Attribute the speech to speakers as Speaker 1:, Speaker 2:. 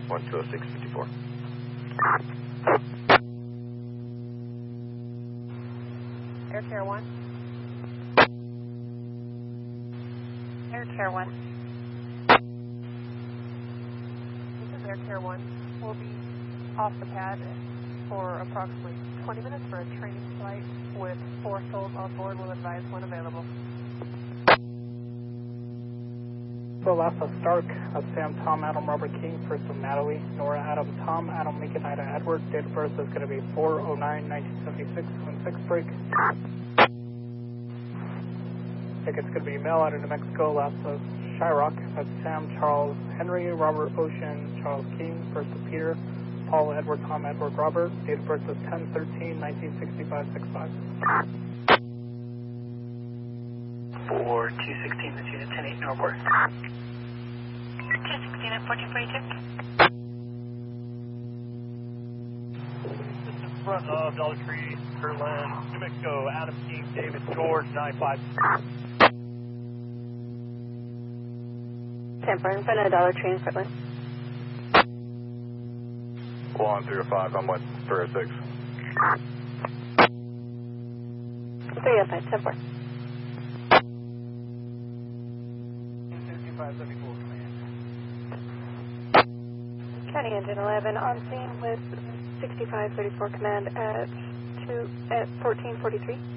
Speaker 1: 120654.
Speaker 2: Air Care 1. Air Care 1. This is Air Care 1. We'll be off the pad for approximately 20 minutes for a training flight with 4 souls on board. We'll advise when available.
Speaker 3: So Alaska Stark, Sam, Tom, Adam, Robert King, first of Natalie, Nora, Adam, Tom, Adam, Lincoln, Ida, Edward. Date of birth is going to be 4/09/1976, when 6 break. Ticket's going to be mail out of New Mexico, Alaska Shyrock. That's Sam, Charles, Henry, Robert, Ocean, Charles King, first of Peter, Paul, Edward, Tom, Edward, Robert. Date of birth is 10/13/1965-65.
Speaker 4: For 216, this unit 10-8 Northward.
Speaker 2: 216 at 1442.
Speaker 5: This is in front of Dollar Tree, Kirtland, New Mexico, Adam King, David, George, 95.
Speaker 2: Tampa, in front of Dollar Tree in Kirtland.
Speaker 1: 1305, I'm with 306.
Speaker 2: 305, 10-4.
Speaker 3: 6574 command.
Speaker 2: County Engine 11 on scene with 6534 command at 1443.